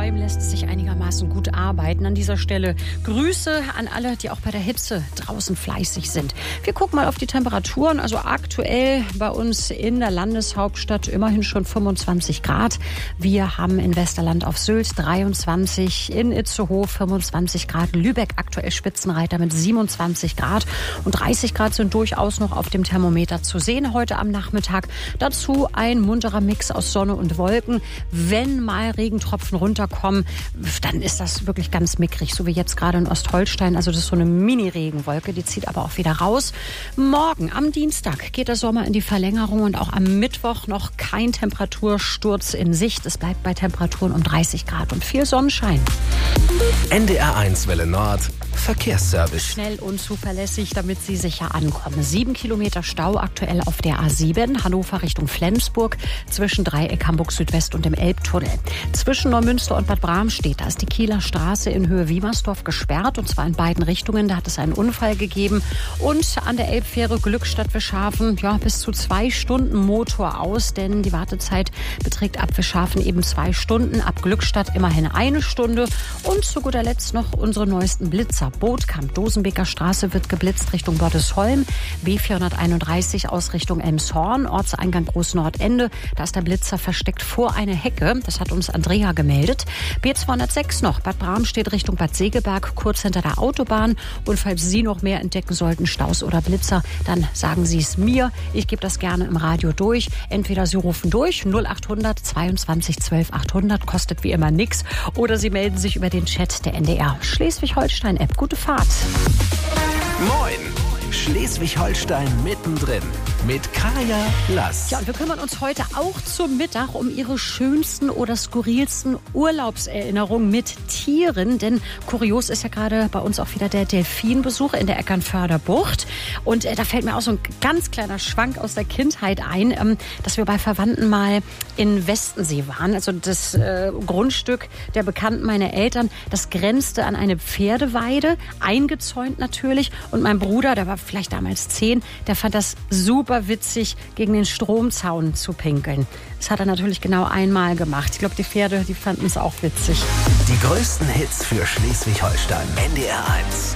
Bäumen lässt es sich einigermaßen gut arbeiten. An dieser Stelle Grüße an alle, die auch bei der Hitze draußen fleißig sind. Wir gucken mal auf die Temperaturen. Also aktuell bei uns in der Landeshauptstadt immerhin schon 25 Grad. Wir haben in Westerland auf Sylt 23, in Itzehoe 25 Grad, Lübeck aktuell Spitzenreiter mit 27 Grad und 30 Grad sind durchaus noch auf dem Thermometer zu sehen heute am Nachmittag. Dazu ein munterer Mix aus Sonne und Wolken. Wenn mal Regentropfen runterkommen, dann ist das wirklich ganz mickrig, so wie jetzt gerade in Ostholstein. Also das ist so eine Mini-Regenwolke, die zieht aber auch wieder raus. Morgen, am Dienstag, geht der Sommer in die Verlängerung und auch am Mittwoch noch kein Temperatursturz in Sicht. Es bleibt bei Temperaturen um 30 Grad und viel Sonnenschein. NDR1 Welle Nord, Verkehrsservice. Schnell und zuverlässig, damit Sie sicher ankommen. 7 Kilometer Stau aktuell auf der A7, Hannover Richtung Flensburg, zwischen Dreieck Hamburg Südwest und dem Elbtunnel. Zwischen Neumünster und Bad Bramstedt, da ist die Kieler Straße in Höhe Wiemersdorf gesperrt, und zwar in beiden Richtungen. Da hat es einen Unfall gegeben. Und an der Elbfähre Glückstadt-Wischhafen, bis zu 2 Stunden Motor aus, denn die Wartezeit beträgt ab Wischhafen eben 2 Stunden, ab Glückstadt immerhin 1 Stunde. Und zu guter Letzt noch unsere neuesten Blitzer. Bootkamp, Dosenbeker Straße wird geblitzt Richtung Bordesholm, B431 aus Richtung Elmshorn, Ortseingang Großnordende. Da ist der Blitzer versteckt vor einer Hecke. Das hat uns Andrea gemeldet. B206 noch, Bad Bramstedt Richtung Bad Segeberg, kurz hinter der Autobahn. Und falls Sie noch mehr entdecken sollten, Staus oder Blitzer, dann sagen Sie es mir. Ich gebe das gerne im Radio durch. Entweder Sie rufen durch 0800 22 12 800, kostet wie immer nichts. Oder Sie melden sich über den Chat der NDR Schleswig-Holstein-App. Gute Fahrt. Moin! Schleswig-Holstein mittendrin mit Kaya Lass. Ja, und wir kümmern uns heute auch zum Mittag um Ihre schönsten oder skurrilsten Urlaubserinnerungen mit Tieren. Denn kurios ist ja gerade bei uns auch wieder der Delfinbesuch in der Eckernförder Bucht. Und da fällt mir auch so ein ganz kleiner Schwank aus der Kindheit ein, dass wir bei Verwandten mal in Westensee waren. Also das Grundstück der Bekannten meiner Eltern, das grenzte an eine Pferdeweide, eingezäunt natürlich. Und mein Bruder, der war vielleicht damals 10, der fand das super witzig, gegen den Stromzaun zu pinkeln. Das hat er natürlich genau einmal gemacht. Ich glaube, die Pferde, die fanden es auch witzig. Die größten Hits für Schleswig-Holstein. NDR1.